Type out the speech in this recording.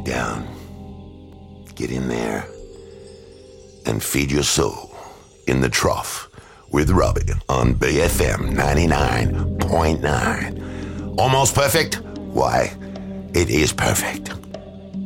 down. Get in there and feed your soul in the trough with Robbie on BFM 99.9. Almost perfect? Why, it is perfect.